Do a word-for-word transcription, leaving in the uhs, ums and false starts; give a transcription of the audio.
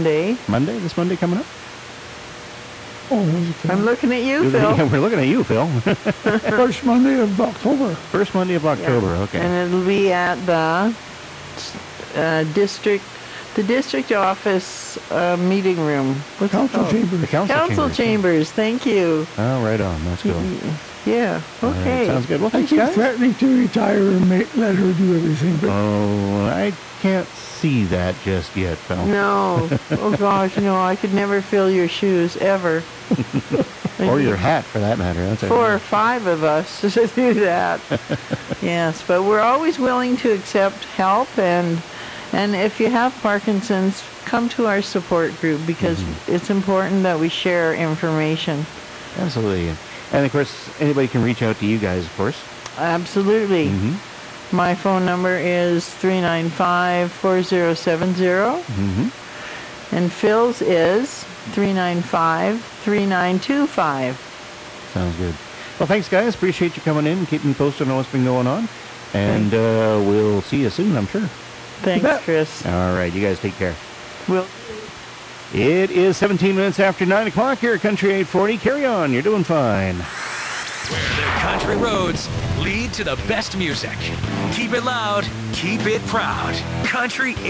Monday. Monday? This Monday coming up? Oh, okay. I'm looking at you, Phil. We're looking at you, Phil. First Monday of October. First Monday of October, Yeah. okay. And it'll be at the uh, district, the district office uh, meeting room. What's it Council called? chambers. The council, Council chambers. chambers. Thank you. Oh, right on. That's cool. Yeah. All right, Okay. sounds good. Well, I thanks, keep guys. threatening to retire and make, let her do everything, but Oh, I can't see that just yet, Phil. No. Oh gosh, no. I could never fill your shoes ever. Or your hat, for that matter. That's Four or five of us to do that. Yes, but we're always willing to accept help, and and if you have Parkinson's, come to our support group because Mm-hmm. it's important that we share information. Absolutely. And, of course, anybody can reach out to you guys, of course. Absolutely. Mm-hmm. My phone number is three nine five, four zero seven zero, Mm-hmm. and Phil's is three nine five, three nine two five. Sounds good. Well, thanks, guys. Appreciate you coming in and keeping me posted on what's been going on. And uh, we'll see you soon, I'm sure. Thanks, bet. Chris. All right. You guys take care. We'll It is seventeen minutes after nine o'clock here at Country eight forty. Carry on. You're doing fine. Where the country roads lead to the best music. Keep it loud, keep it proud. Country